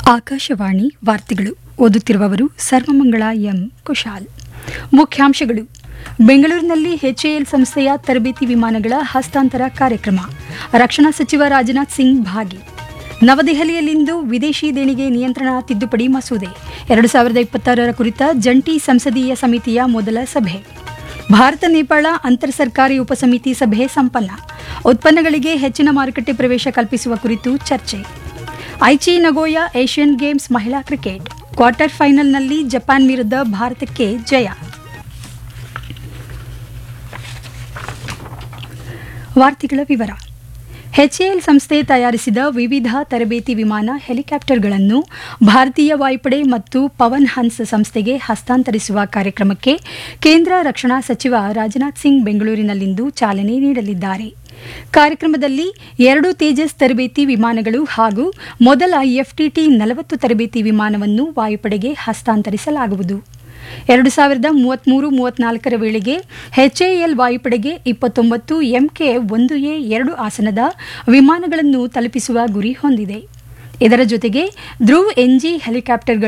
ಆಕಾಶವಾಣಿ ವಾರ್ತೆಗಳು ಓದುತ್ತಿರುವವರು ಸರ್ವಮಂಗಳ ಎಂ ಕುಶಾಲ್. ಮುಖ್ಯಾಂಶಗಳು: ಬೆಂಗಳೂರಿನಲ್ಲಿ ಎಚ್ಎಎಲ್ ಸಂಸ್ಥೆಯ ತರಬೇತಿ ವಿಮಾನಗಳ ಹಸ್ತಾಂತರ ಕಾರ್ಯಕ್ರಮ, ರಕ್ಷಣಾ ಸಚಿವ ರಾಜನಾಥ್ ಸಿಂಗ್ ಭಾಗಿ. ನವದೆಹಲಿಯಲ್ಲಿಂದು ವಿದೇಶಿ ದೇಣಿಗೆ ನಿಯಂತ್ರಣ ತಿದ್ದುಪಡಿ ಮಸೂದೆ 2026 ಕುರಿತ ಜಂಟಿ ಸಂಸದೀಯ ಸಮಿತಿಯ ಮೊದಲ ಸಭೆ. ಭಾರತ ನೇಪಾಳ ಅಂತರ್ ಸರ್ಕಾರಿ ಉಪಸಮಿತಿ ಸಭೆ ಸಂಪನ್ನ. ಉತ್ಪನ್ನಗಳಿಗೆ ಹೆಚ್ಚಿನ ಮಾರುಕಟ್ಟೆ ಪ್ರವೇಶ ಕಲ್ಪಿಸುವ ಕುರಿತು ಚರ್ಚೆ. ಐಚಿ ನಗೋಯಾ ಏಷ್ಯನ್ ಗೇಮ್ಸ್ ಮಹಿಳಾ ಕ್ರಿಕೆಟ್ ಕ್ವಾರ್ಟರ್ ಫೈನಲ್ನಲ್ಲಿ ಜಪಾನ್ ವಿರುದ್ಧ ಭಾರತಕ್ಕೆ ಜಯ. ವಾರ್ತೆಗಳ ವಿವರ. ಎಚ್ಎಎಲ್ ಸಂಸ್ಥೆ ತಯಾರಿಸಿದ ವಿವಿಧ ತರಬೇತಿ ವಿಮಾನ ಹೆಲಿಕಾಪ್ಟರ್ಗಳನ್ನು ಭಾರತೀಯ ವಾಯುಪಡೆ ಮತ್ತು ಪವನ್ ಹನ್ಸ್ ಸಂಸ್ಥೆಗೆ ಹಸ್ತಾಂತರಿಸುವ ಕಾರ್ಯಕ್ರಮಕ್ಕೆ ಕೇಂದ್ರ ರಕ್ಷಣಾ ಸಚಿವ ರಾಜನಾಥ್ ಸಿಂಗ್ ಬೆಂಗಳೂರಿನಲ್ಲಿಂದು ಚಾಲನೆ ನೀಡಲಿದ್ದಾರೆ. ಕಾರ್ಯಕ್ರಮದಲ್ಲಿ 2 ತೇಜಸ್ ತರಬೇತಿ ವಿಮಾನಗಳು ಹಾಗೂ ಮೊದಲ FTT-40 ತರಬೇತಿ ವಿಮಾನವನ್ನು ವಾಯುಪಡೆಗೆ ಹಸ್ತಾಂತರಿಸಲಾಗುವುದು. 2033-34 ವೇಳೆಗೆ ಎಚ್ಎಎಲ್ ವಾಯುಪಡೆಗೆ 29 MK-1A2 ಆಸನದ ವಿಮಾನಗಳನ್ನು ತಲುಪಿಸುವ ಗುರಿ ಹೊಂದಿದೆ. ಇದರ ಜೊತೆಗೆ ಧ್ರುವ್ NG ಹೆಲಿಕಾಪ್ಟರ್ಗಳು